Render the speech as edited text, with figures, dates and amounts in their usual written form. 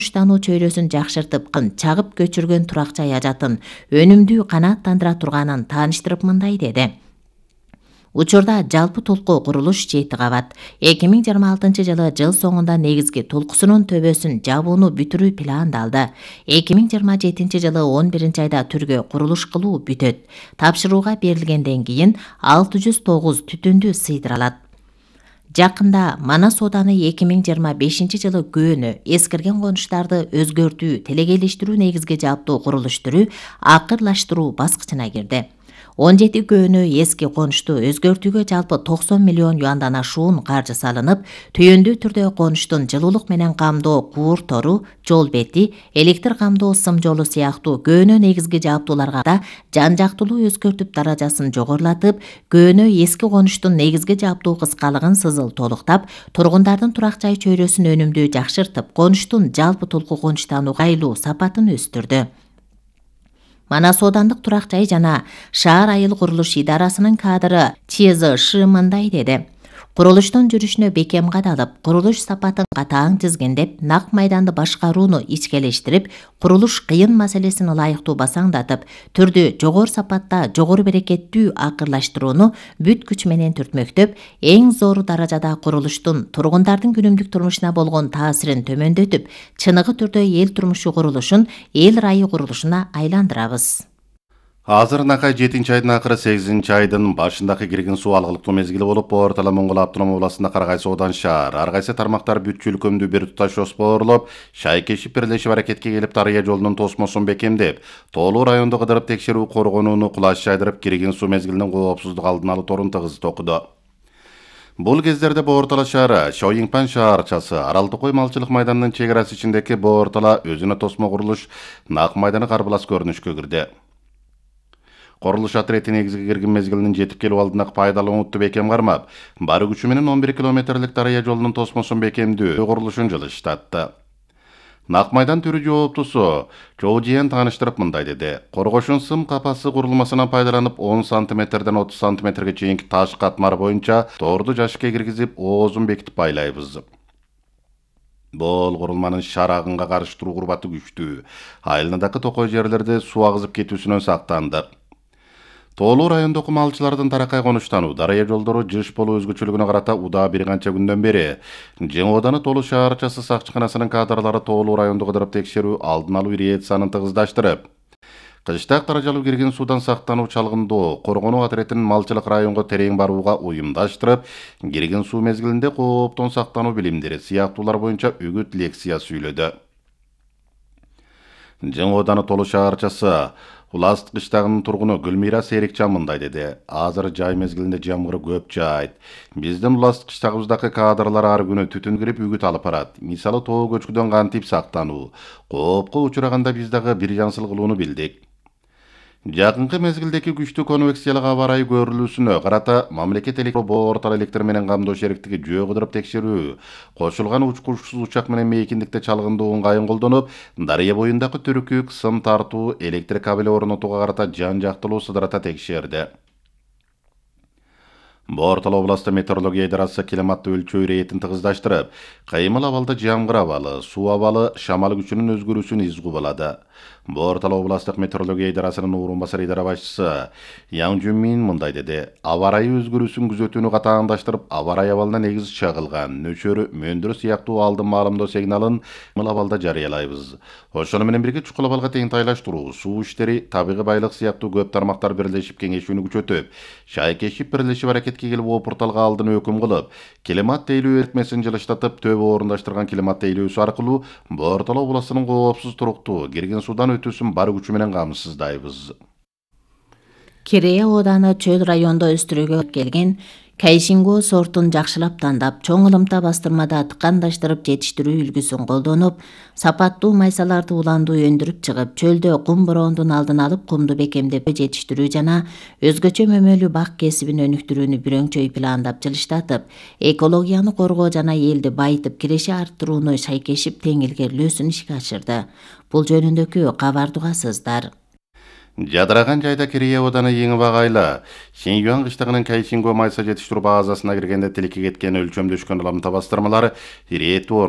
Коңуштануу чөйрөсүн жакшыртып, чагып көчүргөн турак жай ажатын өнүмдүү канааттандыра турганын тааныштырып мындай деди. Учурда жалпы толку курулуш 7 кабат. 2026-жылы жыл соңунда негизги толкусунун төбөсүн жабууну бүтүрүү пландалды. 2027-жылы 11-айда түргө курулуш кылуу бүтөт. Тапшырууга берилгенден кийин 609 түтүндү сыйдыралат. Жакында Манас ооданы 2025-жылы көөнү эскирген конуштарды өзгөртүү, телегейлештирүү негизги жааптуу курулуш түрү акырлаштыруу баскычына кирди. 17 көөнү эски конушту өзгөртүүгө жалпы 90 миллион юандан ашуун каржы салынып, түйүндүү түрдө конуштун жылуулук менен камдоо куур тору, жол бети, электр камдоо сым жолу сыяктуу көөнө негизги жааптууларга да жан жактылуу өзгөртүп даражасын жогорулатып, көөнө эски конуштун негизги жааптуу кыскалыгын сызыл толуктап, тургундардын турак жай чөйрөсүн өнүмдүү жакшыртып, конуштун жалпы толку конуштануу айлуу сапатын өстүрдү. Манас оодандык турак жай жана шаар айыл курулуш идарасынын кадры ЧЗШ мындай деди. Курулуштун жүрүшүнө бекем кадалып, курулуш сапатын катаң тизгиндеп, нак майданды башкарууну ичкелештирип, курулуш кыйын маселесин ылайыктуу басаңдатып, түрдү жогору сапатта, жогору берекеттүү акырлаштырууну бүт күч менен түртмөктөп, эң зор даражада курулуштун тургундардын күнүмдүк турмушуна болгон таасирин төмөндөтүп, чыныгы түрдө эл турмушу курулушун эл райы курулушуна айландырабыз. Азыр накай 7-айдын акыры 8-айдын башындагы кирген суу алгылыктуу мезгили болуп, Ортала Моңгол автономия областында Кар Кайсы одан шаар, ар кайсы тармактар бүт чүлкөмдүү бир туташ жоспорлоп, шайкешип бирлешип аракетке келип Дарыя жолунун тосмосун бекемдеп, Тоолуу райондо кыдырып текшерүү коргонууну кулаш жайдырып, кирген суу мезгилинин коопсуздук алдын алуу торун тыгыз токуду. Бул кездерде Боортала шаары, Шоюңпан шаарчасы, Арал Токой малчылык майданынын чек арасы ичиндеги Боортала өзүнө тосмо курулуш нак майданы карбылас көрүнүшкө кирди. Корулуш отрети негизги кирген мезгилинин жетип келүү алдындагы пайдаланууну бекем кармап, бары күчү менен 11 километрлик Дарыя жолунун тосмосун бекемдүү курулушун жылыштатты. Нак майдан түрү жооптусу Чоужиен тааныштырып мындай деди. Коргошун сым капасы курулмасынан пайдаланып 10 сантиметрден 30 сантиметрге чейинки таш катмар боюнча торду жашыкка киргизип, оозун бекитип байлайбыз. Бул курулманын шар агынга каршы туруу курбаты күчтүү. Айылындагы токой жерлерде суу агызып кетүүсүнөн сактандык. Тоолуу райондогу малчылардын таракай конуштануу, Дарыя жолдору жыш болуу өзгөчөлүгүнө карата удаа бир канча күндөн бери Жаңы ооданы Тоолуу шаарчасы сакчыканасынын кадрлары Тоолуу райондо кыдырып текшерүү алдын алуу ириециясын тыгыздаштырып, кыштак даражалуу кирген суудан сактануу чалгындоо коргонуу отретинин малчылык районго терең барууга уюмдаштырып, кирген суу мезгилинде кооптон сактануу билимдери сыяктуулар боюнча үгүт лекция сүйлөдү. Жаңы ооданы Тоолуу шаарчасы Улас кыштагынын тургуну Гүлмира Серикчан мындай деди. Азыр жай мезгилинде жамгыр көп жаайт. Биздин Улас кыштагыбыздагы кадрлар ар күнү түтүн кирип үгүт алып барат. Мисалы тоо көчкүдөн кантип сактануу, коопко учураганда биз дагы бир жансыл кылууну билдик. Жакынкы мезгилдеги күчтүү конвекциялык аба ырайы көрүлүүсүнө карата мамлекет Боортала электр менен камдоо шериктиги жөө кыдырып текшерүү, кошулган учкучсуз учак менен мейкиндикте чалгындоо ыңгайын колдонуп, Дарыя боюндагы түрүкүк, сым тартуу, электр кабели орнотууга карата жан жактылуу сыдырата текшерди. Боортала областы метеорология идарасы климатты өлчөө иретин тыгыздаштырып, кыймыл абалда жамгыр абалы, суу абалы, шамал күчүнүн өзгөрүүсүн изгу болду. Боортала областык метеорология идарасынын орун басары идара башчысы Яң Жүнмин мындай деди. Аба ырайы өзгөрүүсүн күзөтүүнү катааңдаштырып, аба ырайы абалына негиз чагылган нөчөр, мөндүр сыяктуу алдын маалымдоо сигналын абалда жарыялайбыз. Ошону менен бирге чукул абалга тең тайлаштыруу, суу иштери, табигый байлык сыяктуу көп тармактар бирлешип кеңешүүнү күчөтүп, шайкешип бирлешип аракетке келип опурталга алдын өкүм кылып, климат тейлөө эритмесин жылыштатып, төбө орундаштырган климат тейлөөсү аркылуу Боортала областынын коопсуз туруктуу кирген суудан өтүүсүн бар күчү менен камсыздайбыз. Керея ооданы чөл райондо өстүрүүгө келген Кайшинго сортун жакшылап тандап, чоң ылымта бастырмада тыкандаштырып жетиштирүү үлгүсүн колдонуп, сапаттуу майсаларды уландуу өндүрүп чыгып, чөлдө кум бороондун алдын алып, кумду бекемдеп жетиштирүү жана өзгөчө мөмөлүү бак кесибин өнүктүрүүнү бүрөңчөй пландап жылыштатып, экологияны коргоо жана элди байытып киреши арттырууну шайкешип тең илгерилөөсүн ишке ашырды. Бул жөнүндөгү кабарды угасыздар. Жадыраган жайда Керея ооданы эң багайлы Шинюан кыштагынын Кайшинго майса жетиштирүү базасына киргенде тилекке кеткен өлчөмдөшкөн ылымта бастырмалары ирээттүү